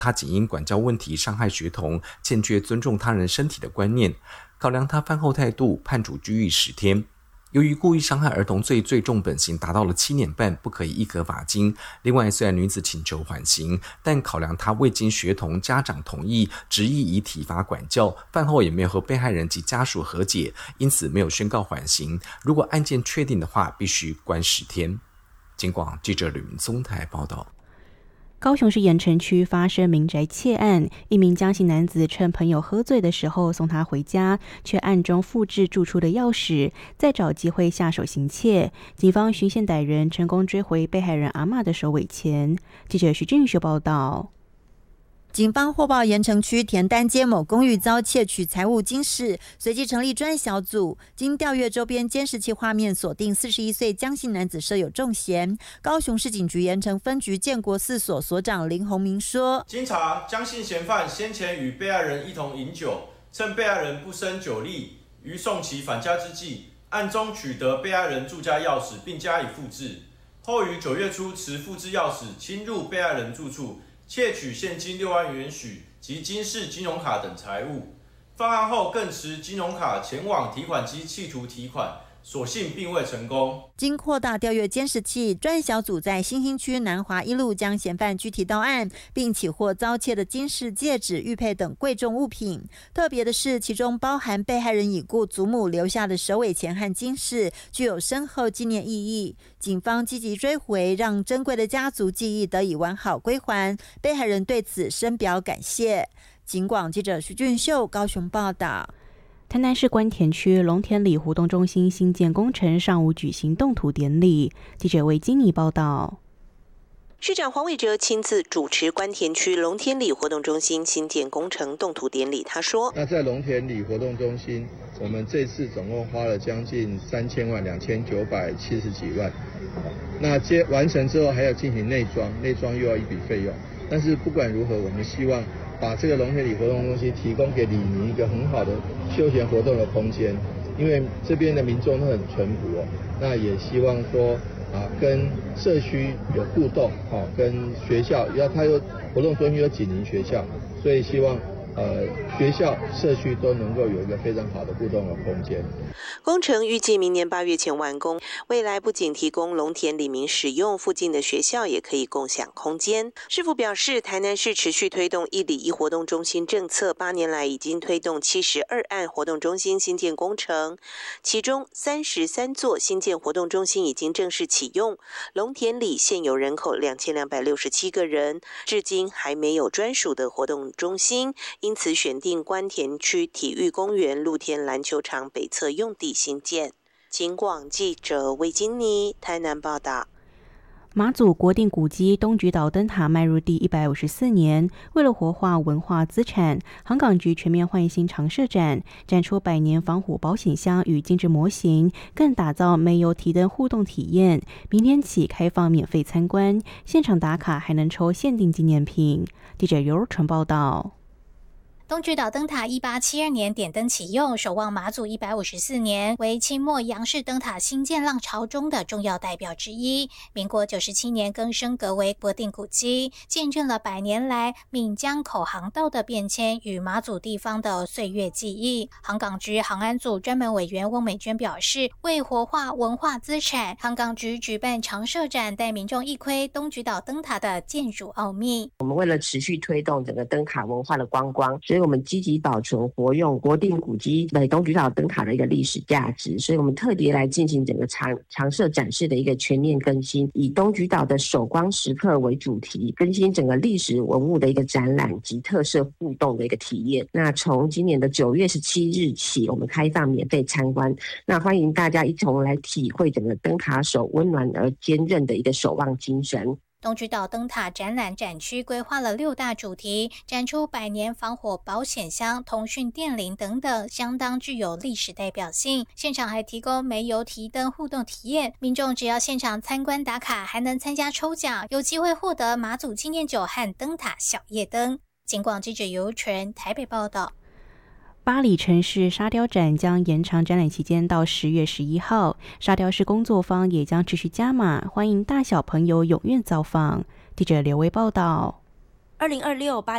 他仅因管教问题伤害学童，欠缺尊重他人身体的观念。考量他犯后态度，判处拘役10天。由于故意伤害儿童罪最重本刑达到了7年半，不可以易科罚金。另外，虽然女子请求缓刑，但考量她未经学童家长同意，执意以体罚管教，饭后也没有和被害人及家属和解，因此没有宣告缓刑。如果案件确定的话，必须关10天。警广记者吕明宗台报道。 高雄市盐埕区发生民宅窃案，一名江姓男子趁朋友喝醉的时候送他回家，却暗中复制住处的钥匙，再找机会下手行窃。警方循线逮人，成功追回被害人阿嬷的首尾钱。记者徐俊秀报道。 警方获报盐埕区田丹街某公寓遭窃取财物金饰，随即成立专案小组。经调阅周边监视器画面，锁定41岁江姓男子设有重嫌。高雄市警局盐埕分局建国4所所长林宏明说： 经查，江姓嫌犯先前与被害人一同饮酒，趁被害人不胜酒力，于送其返家之际，暗中取得被害人住家钥匙并加以复制，后于9月初持复制钥匙侵入被害人住处，窃取现金6万元许及金饰、金融卡等财物。犯案后更持金融卡前往提款机企图提款，所幸并未成功。 经扩大调阅监视器，专案小组在新兴区南华一路将嫌犯拘提到案，并起获遭窃的金饰、戒指、玉佩等贵重物品。特别的是，其中包含被害人已故祖母留下的首尾钱和金饰，具有深厚纪念意义。警方积极追回，让珍贵的家族记忆得以完好归还。被害人对此深表感谢。警广记者徐俊秀高雄报道。 台南市关田区龙田里活动中心新建工程上午举行动土典礼，记者为金妮报道。 市长黄伟哲亲自主持关田区龙田里活动中心新建工程动土典礼。他说： 那在龙田里活动中心，我们这次总共花了将近3000万，2970几万。那完成之后还要进行内装又要一笔费用。但是不管如何，我们希望把这个龙田里活动中心提供给里民一个很好的休闲活动的空间，因为这边的民众都很淳朴哦。那也希望说跟社区有互动，跟学校，它有活动中心有紧邻学校，所以希望学校、社区都能够有一个非常好的互动的空间。 工程预计明年8月前完工，未来不仅提供龙田里民使用，附近的学校也可以共享空间。市府表示，台南市持续推动1里1活动中心政策，8年来已经推动72案活动中心新建工程，其中33座新建活动中心已经正式启用。龙田里现有人口2267个人，至今还没有专属的活动中心，因此选定关田区体育公园露天篮球场北侧用地新建。警广记者魏金妮台南报道。 马祖国定古迹东莒岛灯塔迈入第154年，为了活化文化资产，航港局全面换新常设展，展出100年防火保险箱与精致模型，更打造煤油提灯互动体验。明天起开放免费参观，现场打卡还能抽限定纪念品。记者尤纯报道。 东莒岛灯塔1872年点灯启用，守望马祖154年，为清末洋式灯塔兴建浪潮中的重要代表之一。民国97年更升格为国定古迹，见证了100年来闽江口航道的变迁与马祖地方的岁月记忆。航港局航安组专门委员翁美娟表示，为活化文化资产，航港局举办常设展，带民众一窥东莒岛灯塔的建筑奥秘。 我们为了持续推动整个灯塔文化的观光，所以我们积极保存活用国定古迹东莒岛灯塔的一个历史价值，所以我们特别来进行整个常设展示的一个全面更新，以东莒岛的守光时刻为主题，更新整个历史文物的一个展览及特色互动的一个体验。那从今年的9月17日起，我们开放免费参观，那欢迎大家一同来体会整个灯塔手温暖而坚韧的一个守望精神。 东莒岛灯塔展览展区规划了6大主题，展出100年防火保险箱、通讯电铃等等，相当具有历史代表性。现场还提供煤油提灯互动体验，民众只要现场参观打卡，还能参加抽奖，有机会获得马祖纪念酒和灯塔小夜灯。警广记者尤纯台北报道。 八里城市沙雕展将延长展览期间到10月11号，沙雕市工作坊也将持续加码，欢迎大小朋友踊跃造访。记者刘威报道。 2026